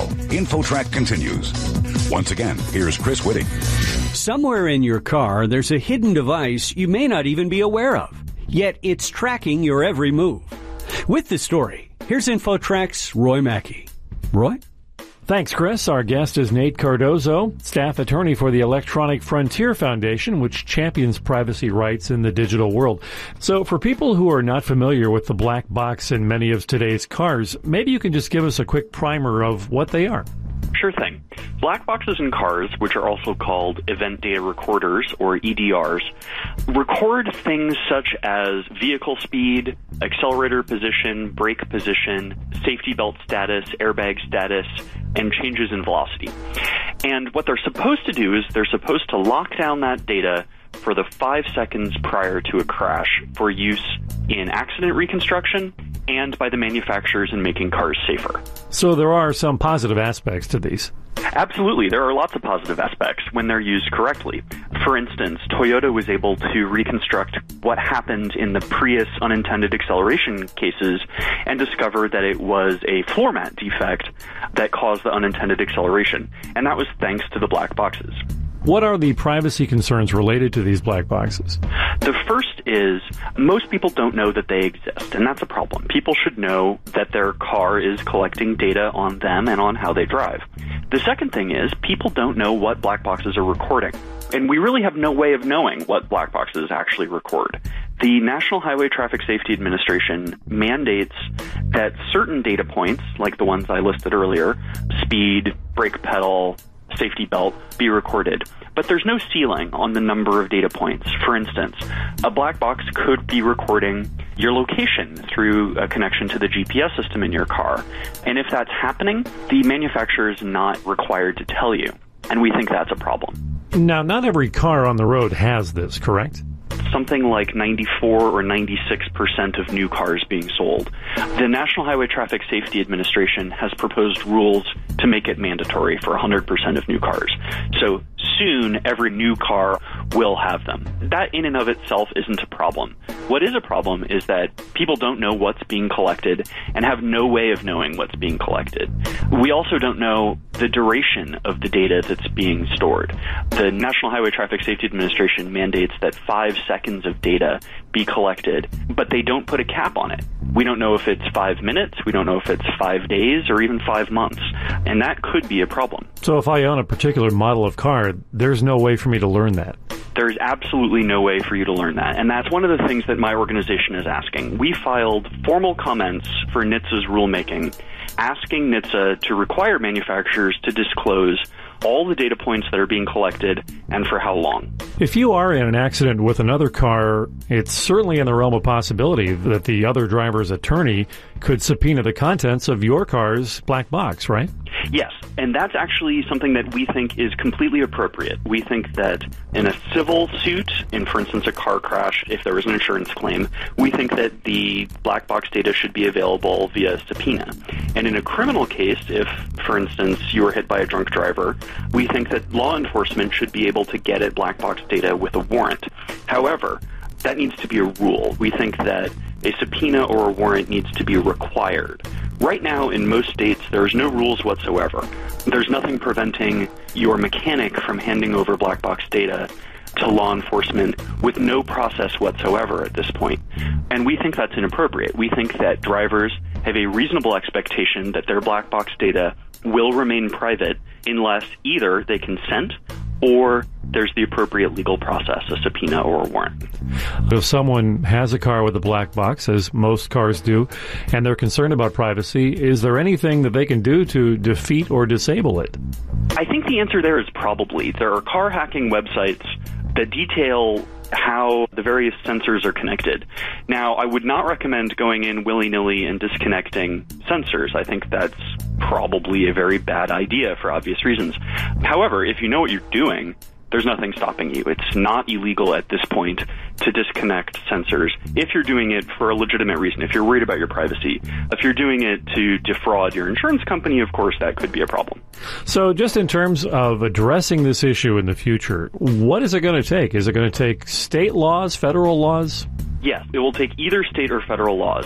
Now, InfoTrack continues. Once again, here's Chris Whitting. Somewhere in your car, there's a hidden device you may not even be aware of, yet it's tracking your every move. With the story, here's InfoTrack's Roy Mackey. Roy? Thanks, Chris. Our guest is Nate Cardozo, staff attorney for the Electronic Frontier Foundation, which champions privacy rights in the digital world. So for people who are not familiar with the black box in many of today's cars, maybe you can just give us a quick primer of what they are. Sure thing. Black boxes in cars, which are also called event data recorders, or EDRs, record things such as vehicle speed, accelerator position, brake position, safety belt status, airbag status, and changes in velocity. And what they're supposed to do is they're supposed to lock down that data for the 5 seconds prior to a crash for use in accident reconstruction and by the manufacturers in making cars safer. So there are some positive aspects to these. Absolutely. There are lots of positive aspects when they're used correctly. For instance, Toyota was able to reconstruct what happened in the Prius unintended acceleration cases and discover that it was a floor mat defect that caused the unintended acceleration. And that was thanks to the black boxes. What are the privacy concerns related to these black boxes? The first is most people don't know that they exist, and that's a problem. People should know that their car is collecting data on them and on how they drive. The second thing is people don't know what black boxes are recording, and we really have no way of knowing what black boxes actually record. The National Highway Traffic Safety Administration mandates that certain data points, like the ones I listed earlier, speed, brake pedal, safety belt, be recorded. But there's no ceiling on the number of data points. For instance, a black box could be recording your location through a connection to the GPS system in your car. And if that's happening, the manufacturer is not required to tell you. And we think that's a problem. Now, not every car on the road has this, correct? Something like 94 or 96% of new cars being sold. The National Highway Traffic Safety Administration has proposed rules to make it mandatory for 100% of new cars. So soon, every new car will have them. That in and of itself isn't a problem. What is a problem is that people don't know what's being collected and have no way of knowing what's being collected. We also don't know the duration of the data that's being stored. The National Highway Traffic Safety Administration mandates that 5 seconds of data be collected, but they don't put a cap on it. We don't know if it's 5 minutes, we don't know if it's 5 days, or even 5 months, and that could be a problem. So if I own a particular model of car, there's no way for me to learn that? There's absolutely no way for you to learn that, and that's one of the things that my organization is asking. We filed formal comments for NHTSA's rulemaking, asking NHTSA to require manufacturers to disclose all the data points that are being collected and for how long. If you are in an accident with another car, it's certainly in the realm of possibility that the other driver's attorney could subpoena the contents of your car's black box, right? Yes, and that's actually something that we think is completely appropriate. We think that in a civil suit, in, for instance, a car crash, if there was an insurance claim, we think that the black box data should be available via subpoena. And in a criminal case, if, for instance, you were hit by a drunk driver, we think that law enforcement should be able to get at black box data with a warrant. However, that needs to be a rule. We think that a subpoena or a warrant needs to be required. Right now, in most states, there's no rules whatsoever. There's nothing preventing your mechanic from handing over black box data to law enforcement with no process whatsoever at this point. And we think that's inappropriate. We think that drivers have a reasonable expectation that their black box data will remain private unless either they consent or there's the appropriate legal process, a subpoena or a warrant. If someone has a car with a black box, as most cars do, and they're concerned about privacy, is there anything that they can do to defeat or disable it? I think the answer there is probably. There are car hacking websites that detail how the various sensors are connected. Now, I would not recommend going in willy-nilly and disconnecting sensors. I think that's probably a very bad idea for obvious reasons. However, if you know what you're doing, there's nothing stopping you. It's not illegal at this point to disconnect sensors if you're doing it for a legitimate reason, if you're worried about your privacy. If you're doing it to defraud your insurance company, of course, that could be a problem. So just in terms of addressing this issue in the future, what is it going to take? Is it going to take state laws, federal laws? Yes, it will take either state or federal laws.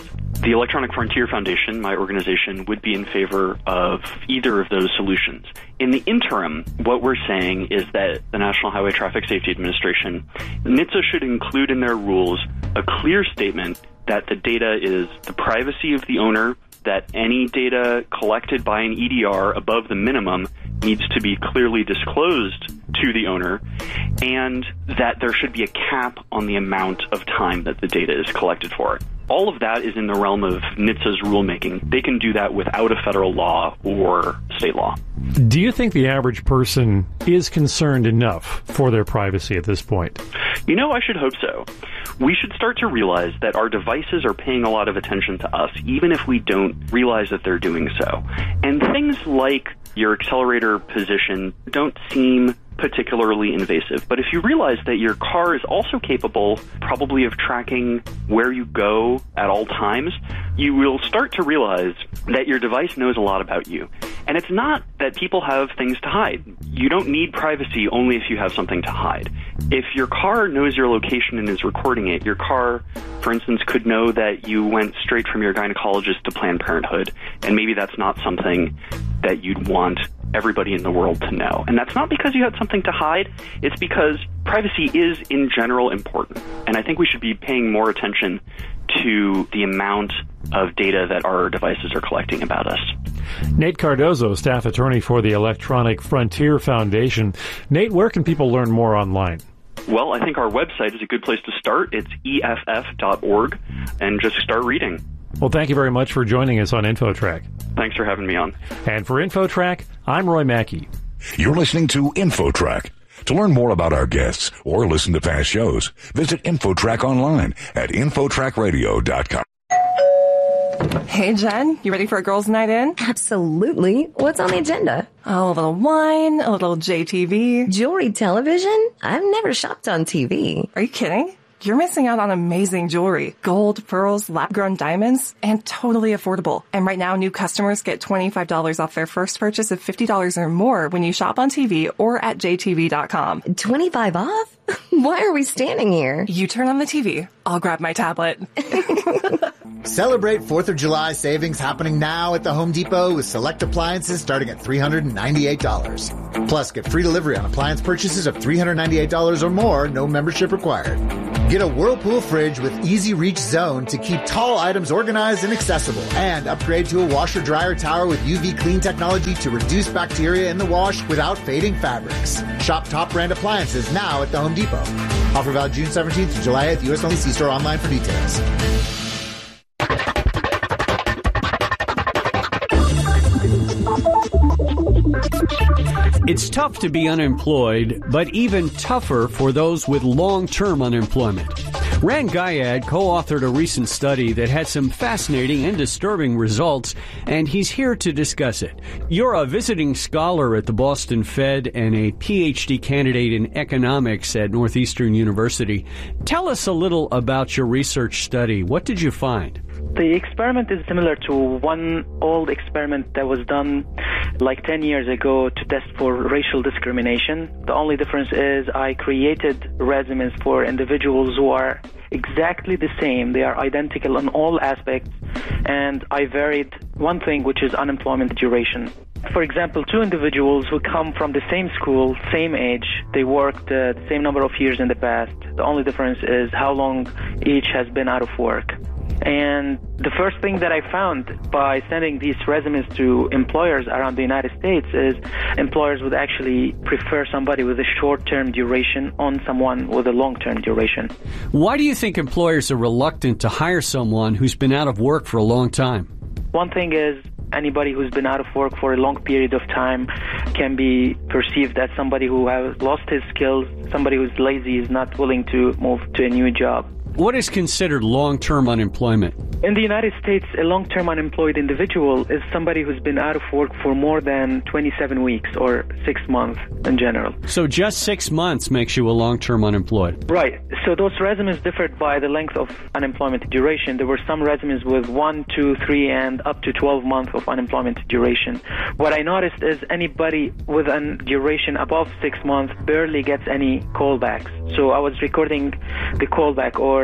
The Electronic Frontier Foundation, my organization, would be in favor of either of those solutions. In the interim, what we're saying is that the National Highway Traffic Safety Administration, NHTSA, should include in their rules a clear statement that the data is the privacy of the owner, that any data collected by an EDR above the minimum needs to be clearly disclosed to the owner, and that there should be a cap on the amount of time that the data is collected for. All of that is in the realm of NHTSA's rulemaking. They can do that without a federal law or state law. Do you think the average person is concerned enough for their privacy at this point? I should hope so. We should start to realize that our devices are paying a lot of attention to us, even if we don't realize that they're doing so. And things like your accelerator position don't seem particularly invasive. But if you realize that your car is also capable probably of tracking where you go at all times, you will start to realize that your device knows a lot about you. And it's not that people have things to hide. You don't need privacy only if you have something to hide. If your car knows your location and is recording it, your car, for instance, could know that you went straight from your gynecologist to Planned Parenthood, and maybe that's not something that you'd want everybody in the world to know. And that's not because you had something to hide. It's because privacy is, in general, important. And I think we should be paying more attention to the amount of data that our devices are collecting about us. Nate Cardozo, staff attorney for the Electronic Frontier Foundation. Nate, where can people learn more online? Well, I think our website is a good place to start. It's EFF.org, and just start reading. Well, thank you very much for joining us on InfoTrack. Thanks for having me on. And for InfoTrack, I'm Roy Mackey. You're listening to InfoTrack. To learn more about our guests or listen to past shows, visit InfoTrack online at InfoTrackRadio.com. Hey, Jen, you ready for a girls' night in? Absolutely. What's on the agenda? Oh, a little wine, a little JTV. Jewelry television? I've never shopped on TV. Are you kidding? You're missing out on amazing jewelry. Gold, pearls, lab-grown diamonds, and totally affordable. And right now, new customers get $25 off their first purchase of $50 or more when you shop on TV or at jtv.com. 25 off? Why are we standing here? You turn on the TV. I'll grab my tablet. Celebrate 4th of July savings happening now at the Home Depot with select appliances starting at $398. Plus, get free delivery on appliance purchases of $398 or more, no membership required. Get a Whirlpool fridge with Easy Reach Zone to keep tall items organized and accessible. And upgrade to a washer-dryer tower with UV clean technology to reduce bacteria in the wash without fading fabrics. Shop top brand appliances now at the Home Depot. Offer valid June 17th to July 8th. U.S. only. See store online for details. It's tough to be unemployed, but even tougher for those with long-term unemployment. Ran Gayad co-authored a recent study that had some fascinating and disturbing results, and he's here to discuss it. You're a visiting scholar at the Boston Fed and a PhD candidate in economics at Northeastern University. Tell us a little about your research study. What did you find? The experiment is similar to one old experiment that was done like 10 years ago to test for racial discrimination. The only difference is I created resumes for individuals who are exactly the same. They are identical in all aspects, and I varied one thing, which is unemployment duration. For example, two individuals who come from the same school, same age, they worked the same number of years in the past. The only difference is how long each has been out of work. And the first thing that I found by sending these resumes to employers around the United States is employers would actually prefer somebody with a short-term duration on someone with a long-term duration. Why do you think employers are reluctant to hire someone who's been out of work for a long time? One thing is anybody who's been out of work for a long period of time can be perceived as somebody who has lost his skills, somebody who's lazy, is not willing to move to a new job. What is considered long-term unemployment? In the United States, a long-term unemployed individual is somebody who's been out of work for more than 27 weeks or 6 months in general. So just 6 months makes you a long-term unemployed. Right. So those resumes differed by the length of unemployment duration. There were some resumes with 1, 2, 3, and up to 12 months of unemployment duration. What I noticed is anybody with a duration above 6 months barely gets any callbacks. So I was recording the callback or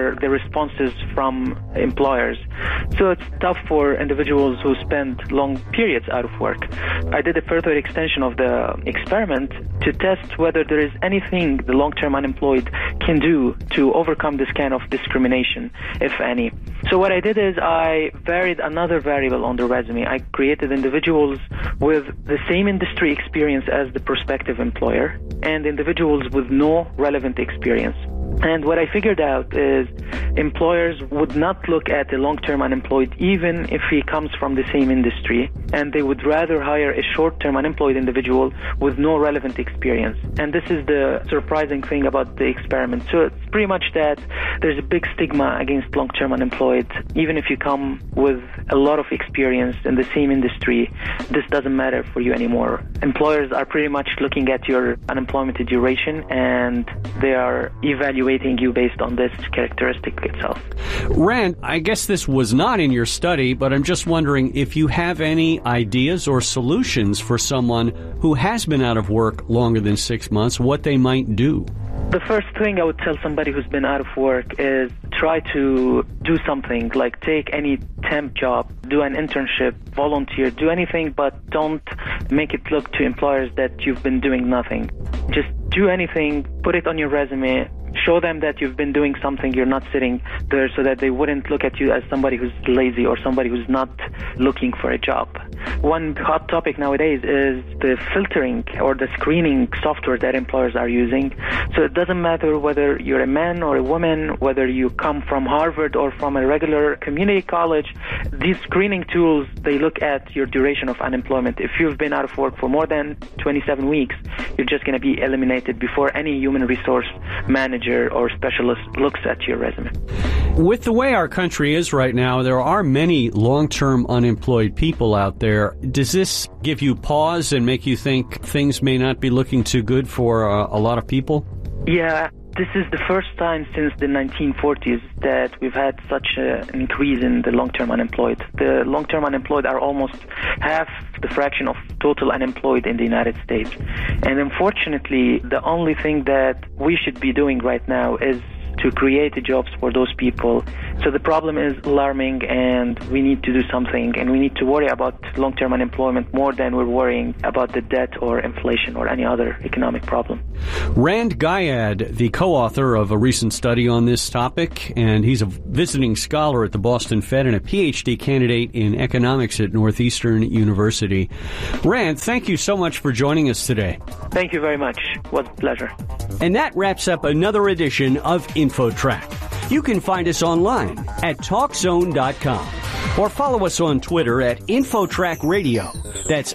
or the responses from employers. So it's tough for individuals who spend long periods out of work. I did a further extension of the experiment to test whether there is anything the long-term unemployed can do to overcome this kind of discrimination, if any. So what I did is I varied another variable on the resume. I created individuals with the same industry experience as the prospective employer and individuals with no relevant experience. And what I figured out is employers would not look at a long-term unemployed even if he comes from the same industry, and they would rather hire a short-term unemployed individual with no relevant experience. And this is the surprising thing about the experiment. So it's pretty much that there's a big stigma against long-term unemployed. Even if you come with a lot of experience in the same industry, this doesn't matter for you anymore. Employers are pretty much looking at your unemployment duration, and they are evaluating you based on this characteristic itself. Rand, I guess this was not in your study, but I'm just wondering if you have any ideas or solutions for someone who has been out of work longer than 6 months, what they might do. The first thing I would tell somebody who's been out of work is try to do something, like take any temp job, do an internship, volunteer, do anything, but don't make it look to employers that you've been doing nothing. Just do anything, put it on your resume, show them that you've been doing something, you're not sitting there, so that they wouldn't look at you as somebody who's lazy or somebody who's not looking for a job. One hot topic nowadays is the filtering or the screening software that employers are using. So it doesn't matter whether you're a man or a woman, whether you come from Harvard or from a regular community college. These screening tools, they look at your duration of unemployment. If you've been out of work for more than 27 weeks, you're just going to be eliminated before any human resource manager or specialist looks at your resume. With the way our country is right now, there are many long-term unemployed people out there. Does this give you pause and make you think things may not be looking too good for a lot of people? Yeah, this is the first time since the 1940s that we've had such an increase in the long-term unemployed. The long-term unemployed are almost half the fraction of total unemployed in the United States. And unfortunately, the only thing that we should be doing right now is to create jobs for those people. So the problem is alarming, and we need to do something, and we need to worry about long-term unemployment more than we're worrying about the debt or inflation or any other economic problem. Rand Gayad, the co-author of a recent study on this topic, and he's a visiting scholar at the Boston Fed and a PhD candidate in economics at Northeastern University. Rand, thank you so much for joining us today. Thank you very much. It was a pleasure. And that wraps up another edition of InfoTrack. You can find us online at TalkZone.com or follow us on Twitter at InfoTrack Radio. That's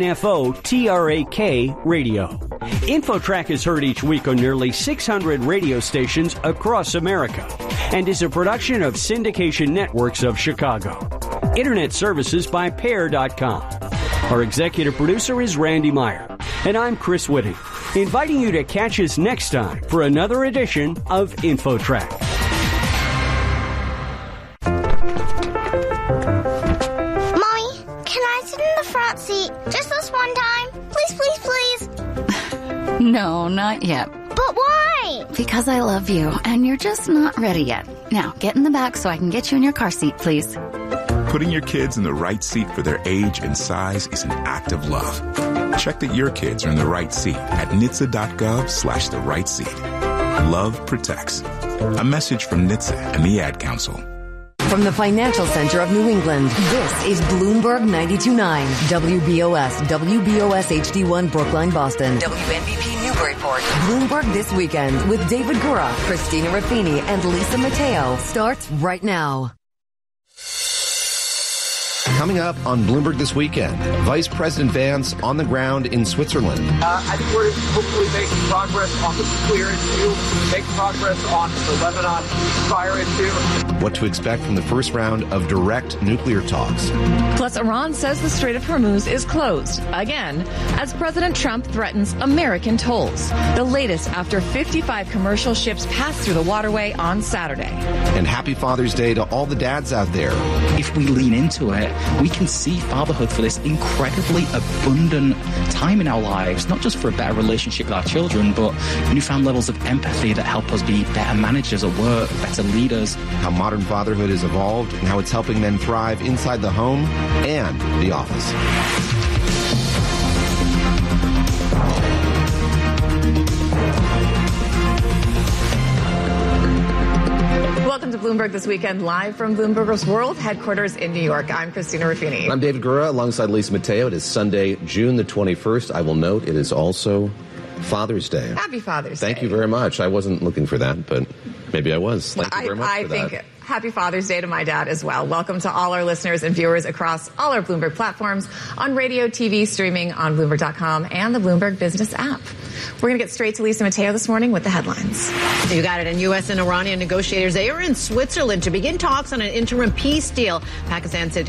INFOTRAK Radio. InfoTrack is heard each week on nearly 600 radio stations across America and is a production of Syndication Networks of Chicago. Internet services by Pair.com. Our executive producer is Randy Meyer, and I'm Chris Whitting, inviting you to catch us next time for another edition of InfoTrack. Mommy, can I sit in the front seat just this one time? Please, please, please. No, not yet. But why? Because I love you, and you're just not ready yet. Now, get in the back so I can get you in your car seat, please. Putting your kids in the right seat for their age and size is an act of love. Check that your kids are in the right seat at NHTSA.gov/the right seat. Love protects. A message from NHTSA and the Ad Council. From the financial center of New England, this is Bloomberg 92.9, WBOS, WBOS HD1 Brookline, Boston, WNBP Newburyport. Bloomberg This Weekend with David Gura, Christina Raffini, and Lisa Mateo starts right now. Coming up on Bloomberg This Weekend, Vice President Vance on the ground in Switzerland. I think we're hopefully making progress on the nuclear issue, making progress on the Lebanon fire issue. What to expect from the first round of direct nuclear talks. Plus, Iran says the Strait of Hormuz is closed again as President Trump threatens American tolls. The latest after 55 commercial ships passed through the waterway on Saturday. And happy Father's Day to all the dads out there. If we lean into it we can see fatherhood for this incredibly abundant time in our lives, not just for a better relationship with our children, but newfound levels of empathy that help us be better managers at work, better leaders. How modern fatherhood has evolved and how it's helping men thrive inside the home and the office. Welcome to Bloomberg This Weekend, live from Bloomberg's World Headquarters in New York. I'm Christina Ruffini. I'm David Gura, alongside Lisa Mateo. It is Sunday, June the 21st. I will note it is also Father's Day. Happy Father's Day. Thank you very much. I wasn't looking for that, but maybe I was. Thank you very much for that. I think happy Father's Day to my dad as well. Welcome to all our listeners and viewers across all our Bloomberg platforms, on radio, TV, streaming on Bloomberg.com and the Bloomberg Business app. We're going to get straight to Lisa Mateo this morning with the headlines. You got it. And U.S. and Iranian negotiators, they are in Switzerland to begin talks on an interim peace deal. Pakistan said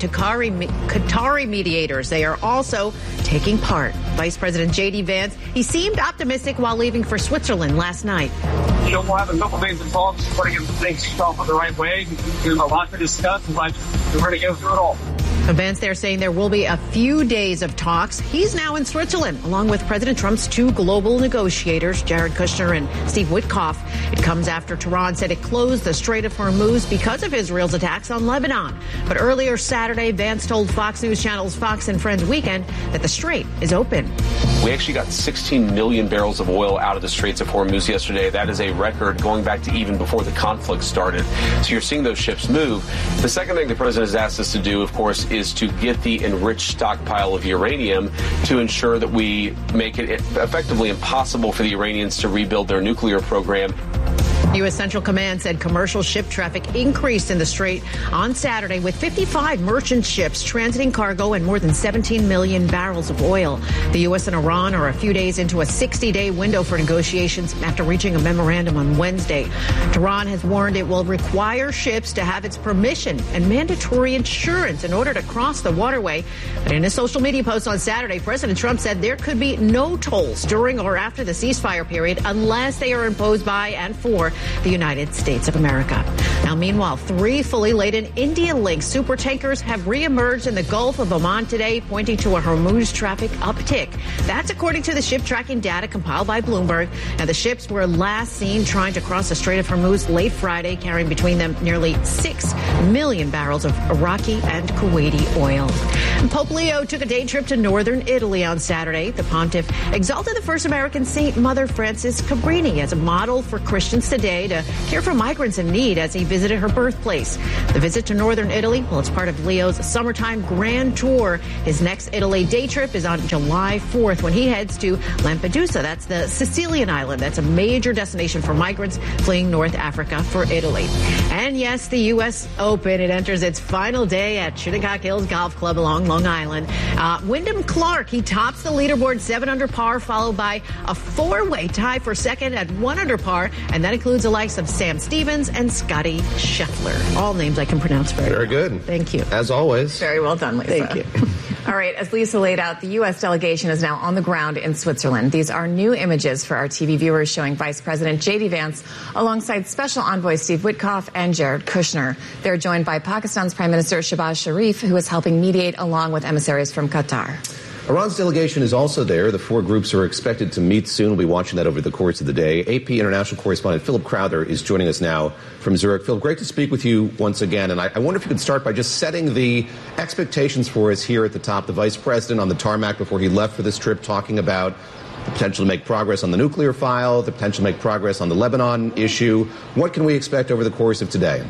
Qatari mediators, they are also taking part. Vice President J.D. Vance, he seemed optimistic while leaving for Switzerland last night. You know, we'll have a couple days of talks, putting things off in the right way. There's a lot to discuss, but we're going to go through it all. Vance there saying there will be a few days of talks. He's now in Switzerland, along with President Trump's two global negotiators, Jared Kushner and Steve Witkoff. It comes after Tehran said it closed the Strait of Hormuz because of Israel's attacks on Lebanon. But earlier Saturday, Vance told Fox News Channel's Fox and Friends Weekend that the strait is open. We actually got 16 million barrels of oil out of the Straits of Hormuz yesterday. That is a record going back to even before the conflict started. So you're seeing those ships move. The second thing the president has asked us to do, of course, is to get the enriched stockpile of uranium to ensure that we make it effectively impossible for the Iranians to rebuild their nuclear program. U.S. Central Command said commercial ship traffic increased in the Strait on Saturday with 55 merchant ships transiting cargo and more than 17 million barrels of oil. The U.S. and Iran are a few days into a 60-day window for negotiations after reaching a memorandum on Wednesday. Tehran has warned it will require ships to have its permission and mandatory insurance in order to cross the waterway. But in a social media post on Saturday, President Trump said there could be no tolls during or after the ceasefire period unless they are imposed by and for the United States of America. Now, meanwhile, 3 fully laden India-linked supertankers have reemerged in the Gulf of Oman today, pointing to a Hormuz traffic uptick. That's according to the ship tracking data compiled by Bloomberg. Now, the ships were last seen trying to cross the Strait of Hormuz late Friday, carrying between them nearly 6 million barrels of Iraqi and Kuwaiti oil. And Pope Leo took a day trip to northern Italy on Saturday. The pontiff exalted the first American saint, Mother Frances Cabrini, as a model for Christians today to care for migrants in need as he visited her birthplace. The visit to northern Italy, well, it's part of Leo's summertime grand tour. His next Italy day trip is on July 4th when he heads to Lampedusa. That's the Sicilian island. That's a major destination for migrants fleeing North Africa for Italy. And yes, the U.S. Open, it enters its final day at Shinnecock Hills Golf Club along Long Island. Wyndham Clark, he tops the leaderboard 7 under par, followed by a 4-way tie for second at 1 under par, and that includes the likes of Sam Stevens and Scotty Scheffler. All names I can pronounce very well. Good. Thank you. As always. Very well done, Lisa. Thank you. All right, as Lisa laid out, the U.S. delegation is now on the ground in Switzerland. These are new images for our TV viewers showing Vice President J.D. Vance alongside Special Envoy Steve Witkoff and Jared Kushner. They're joined by Pakistan's Prime Minister Shehbaz Sharif, who is helping mediate along with emissaries from Qatar. Iran's delegation is also there. The 4 groups are expected to meet soon. We'll be watching that over the course of the day. AP international correspondent Philip Crowther is joining us now from Zurich. Phil, great to speak with you once again. And I wonder if you could start by just setting the expectations for us here at the top. The vice president on the tarmac before he left for this trip talking about the potential to make progress on the nuclear file, the potential to make progress on the Lebanon issue. What can we expect over the course of today?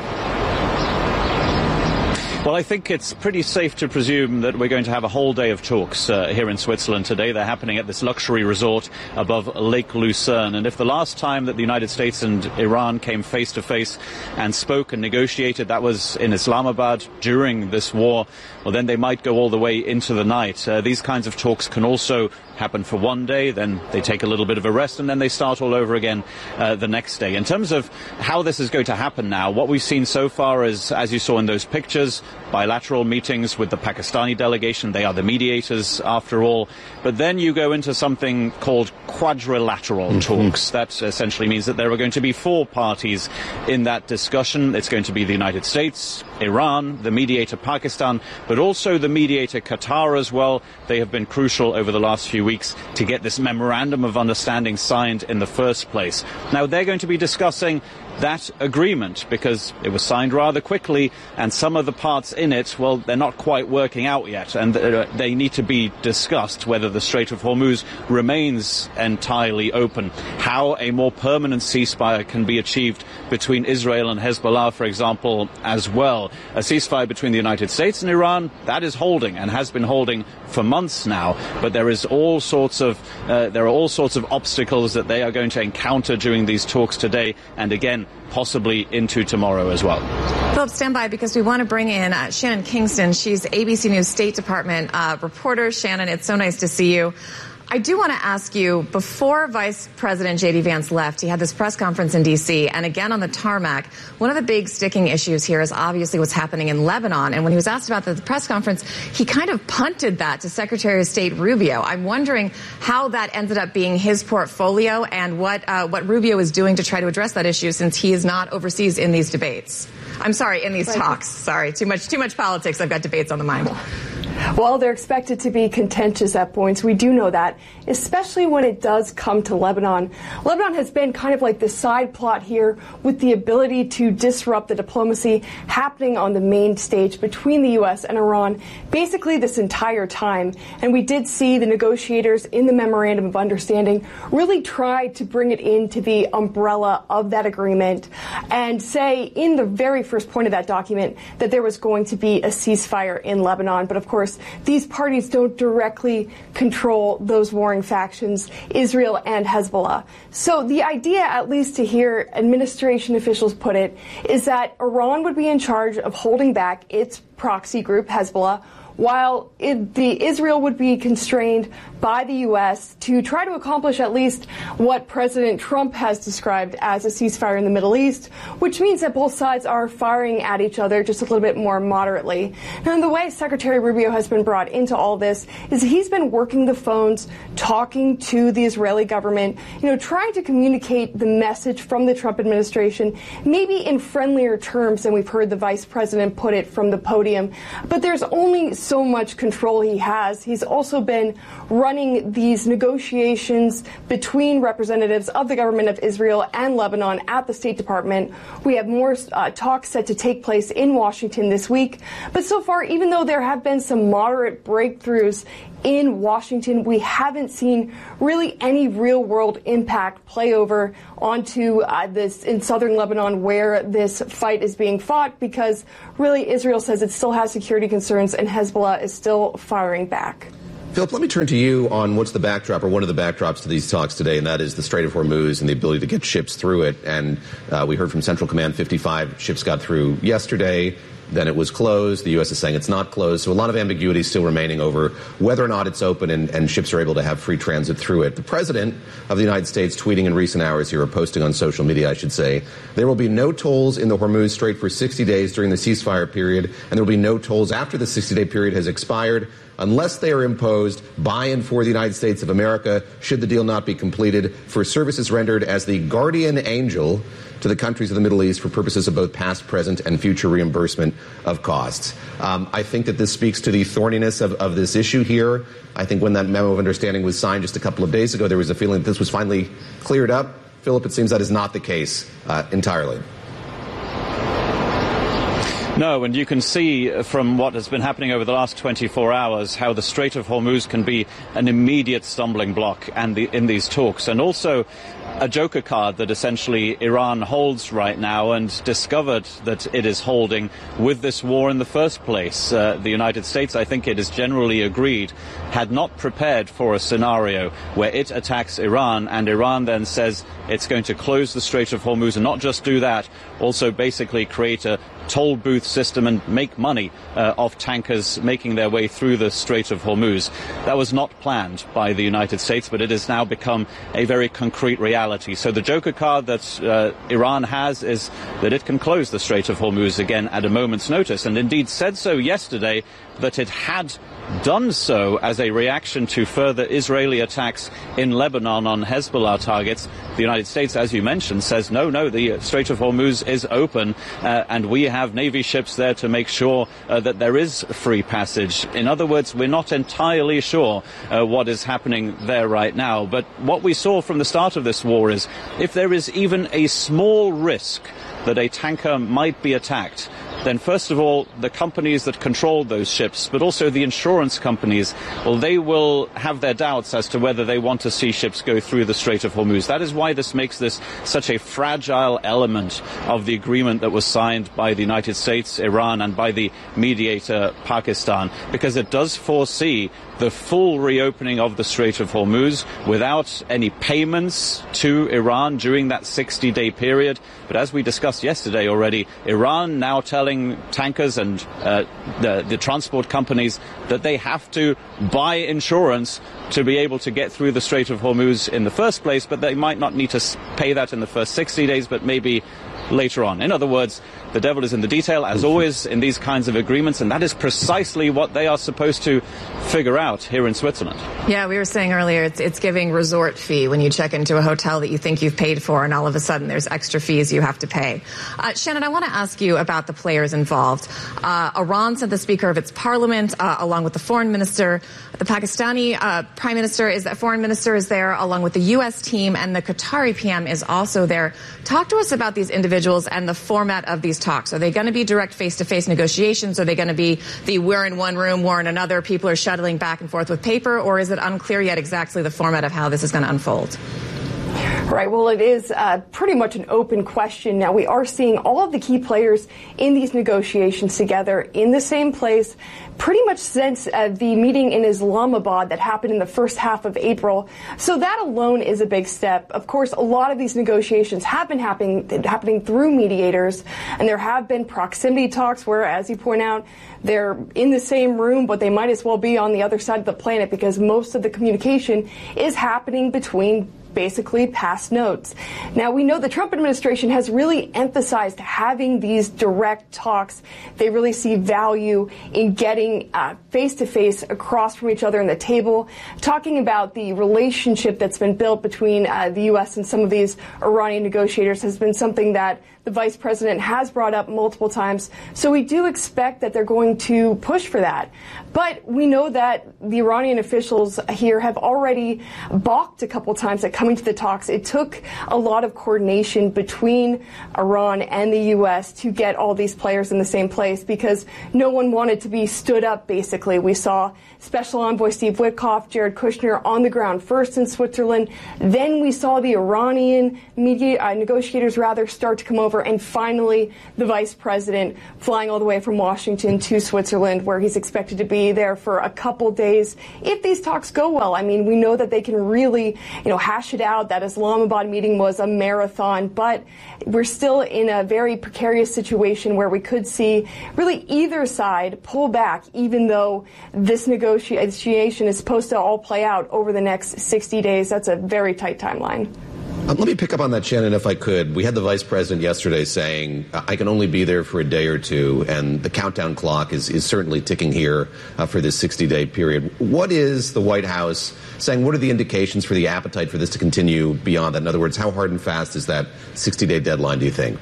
Well, I think it's pretty safe to presume that we're going to have a whole day of talks here in Switzerland today. They're happening at this luxury resort above Lake Lucerne. And if the last time that the United States and Iran came face to face and spoke and negotiated, that was in Islamabad during this war, well, then they might go all the way into the night. These kinds of talks can also happen for one day, then they take a little bit of a rest, and then they start all over again the next day. In terms of how this is going to happen now, what we've seen so far is, as you saw in those pictures, bilateral meetings with the Pakistani delegation. They are the mediators, after all. But then you go into something called quadrilateral talks. That essentially means that there are going to be 4 parties in that discussion. It's going to be the United States, Iran, the mediator Pakistan, but also the mediator Qatar as well. They have been crucial over the last few weeks to get this memorandum of understanding signed in the first place. Now, they're going to be discussing that agreement because it was signed rather quickly, and some of the parts in it, well, they're not quite working out yet, and they need to be discussed, whether the Strait of Hormuz remains entirely open, how a more permanent ceasefire can be achieved between Israel and Hezbollah, for example, as well. A ceasefire between the United States and Iran, that is holding and has been holding for months now, but there are all sorts of obstacles that they are going to encounter during these talks today, and again, possibly into tomorrow as well. Philip, stand by because we want to bring in Shannon Kingston. She's ABC News State Department reporter. Shannon, it's so nice to see you. I do want to ask you, before Vice President J.D. Vance left, he had this press conference in D.C. and again on the tarmac. One of the big sticking issues here is obviously what's happening in Lebanon. And when he was asked about the press conference, he kind of punted that to Secretary of State Rubio. I'm wondering how that ended up being his portfolio and what Rubio is doing to try to address that issue, since he is not overseas in these debates. I'm sorry, in these talks. Sorry, too much politics. I've got debates on the mind. Well, they're expected to be contentious at points. We do know that, especially when it does come to Lebanon. Lebanon has been kind of like the side plot here, with the ability to disrupt the diplomacy happening on the main stage between the U.S. and Iran basically this entire time. And we did see the negotiators in the Memorandum of Understanding really try to bring it into the umbrella of that agreement and say in the very first point of that document that there was going to be a ceasefire in Lebanon. But of course, these parties don't directly control those warring factions, Israel and Hezbollah. So the idea, at least to hear administration officials put it, is that Iran would be in charge of holding back its proxy group, Hezbollah, while Israel would be constrained by the U.S. to try to accomplish at least what President Trump has described as a ceasefire in the Middle East, which means that both sides are firing at each other just a little bit more moderately. Now, the way Secretary Rubio has been brought into all this is he's been working the phones, talking to the Israeli government, trying to communicate the message from the Trump administration, maybe in friendlier terms than we've heard the vice president put it from the podium. But there's only so much control he has. He's also been running these negotiations between representatives of the government of Israel and Lebanon at the State Department. We have more talks set to take place in Washington this week. But so far, even though there have been some moderate breakthroughs in Washington, we haven't seen really any real-world impact play over onto this in southern Lebanon where this fight is being fought, because really Israel says it still has security concerns and Hezbollah is still firing back. Philip, let me turn to you on what's the backdrop, or one of the backdrops to these talks today, and that is the Strait of Hormuz and the ability to get ships through it. And we heard from Central Command 55 ships got through yesterday. Then it was closed. The U.S. is saying it's not closed. So a lot of ambiguity still remaining over whether or not it's open and ships are able to have free transit through it. The President of the United States tweeting in recent hours here, or posting on social media, I should say, there will be no tolls in the Hormuz Strait for 60 days during the ceasefire period, and there will be no tolls after the 60-day period has expired, unless they are imposed by and for the United States of America, should the deal not be completed, for services rendered as the guardian angel to the countries of the Middle East for purposes of both past, present, and future reimbursement of costs. I think that this speaks to the thorniness of this issue here. I think when that memo of understanding was signed just a couple of days ago, there was a feeling that this was finally cleared up. Philip, it seems that is not the case entirely. No, and you can see from what has been happening over the last 24 hours how the Strait of Hormuz can be an immediate stumbling block in these talks, and also a joker card that essentially Iran holds right now and discovered that it is holding with this war in the first place. The United States, I think it is generally agreed, had not prepared for a scenario where it attacks Iran and Iran then says it's going to close the Strait of Hormuz, and not just do that, also basically create a toll booth system and make money off tankers making their way through the Strait of Hormuz. That was not planned by the United States, but it has now become a very concrete reality. reality. So the joker card that Iran has is that it can close the Strait of Hormuz again at a moment's notice, and indeed said so yesterday that it had done so as a reaction to further Israeli attacks in Lebanon on Hezbollah targets. The United States, as you mentioned, says no, the Strait of Hormuz is open and we have Navy ships there to make sure that there is free passage. In other words, we're not entirely sure what is happening there right now. But what we saw from the start of this war is if there is even a small risk that a tanker might be attacked, then first of all, the companies that control those ships, but also the insurance companies, well, they will have their doubts as to whether they want to see ships go through the Strait of Hormuz. That is why this makes this such a fragile element of the agreement that was signed by the United States, Iran, and by the mediator, Pakistan, because it does foresee the full reopening of the Strait of Hormuz without any payments to Iran during that 60-day period. But as we discussed yesterday already, Iran now telling tankers and the transport companies that they have to buy insurance to be able to get through the Strait of Hormuz in the first place, but they might not need to pay that in the first 60 days, but maybe later on. In other words, the devil is in the detail, as always, in these kinds of agreements, and that is precisely what they are supposed to figure out here in Switzerland. Yeah, we were saying earlier, it's giving resort fee when you check into a hotel that you think you've paid for, and all of a sudden there's extra fees you have to pay. Shannon, I want to ask you about the players involved. Iran sent the Speaker of its parliament, along with the foreign minister. The Pakistani foreign minister is there, along with the U.S. team, and the Qatari PM is also there. Talk to us about these individuals and the format of these talks. Are they going to be direct face-to-face negotiations? Are they going to be the we're in one room, we're in another, people are shuttling back and forth with paper, or is it unclear yet exactly the format of how this is going to unfold? Right. Well, it is pretty much an open question. Now, we are seeing all of the key players in these negotiations together in the same place pretty much since the meeting in Islamabad that happened in the first half of April. So that alone is a big step. Of course, a lot of these negotiations have been happening through mediators, and there have been proximity talks where, as you point out, they're in the same room, but they might as well be on the other side of the planet because most of the communication is happening between basically pass notes. Now, we know the Trump administration has really emphasized having these direct talks. They really see value in getting face-to-face across from each other in the table, talking about the relationship that's been built between the U.S. and some of these Iranian negotiators has been something that the vice president has brought up multiple times. So we do expect that they're going to push for that. But we know that the Iranian officials here have already balked a couple times at coming to the talks. It took a lot of coordination between Iran and the U.S. to get all these players in the same place because no one wanted to be stood up, basically. We saw Special Envoy Steve Witkoff, Jared Kushner on the ground first in Switzerland. Then we saw the Iranian negotiators start to come over, and finally the vice president flying all the way from Washington to Switzerland, where he's expected to be there for a couple days. If these talks go well, I mean, we know that they can really, hash it out. That Islamabad meeting was a marathon, but we're still in a very precarious situation where we could see really either side pull back, even though this negotiation is supposed to all play out over the next 60 days. That's a very tight timeline. Let me pick up on that, Shannon, if I could. We had the vice president yesterday saying, I can only be there for a day or two, and the countdown clock is certainly ticking here for this 60-day period. What is the White House saying? What are the indications for the appetite for this to continue beyond that? In other words, how hard and fast is that 60-day deadline, do you think?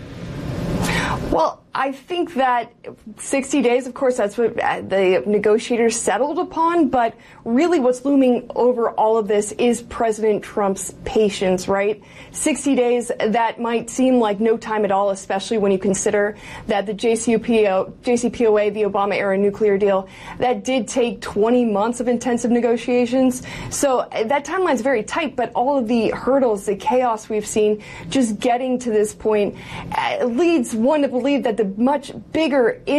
Well, I think that 60 days, of course, that's what the negotiators settled upon. But really what's looming over all of this is President Trump's patience, right? 60 days, that might seem like no time at all, especially when you consider that the JCPOA, the Obama-era nuclear deal, that did take 20 months of intensive negotiations. So that timeline's very tight, but all of the hurdles, the chaos we've seen just getting to this point leads one to believe that the much bigger issue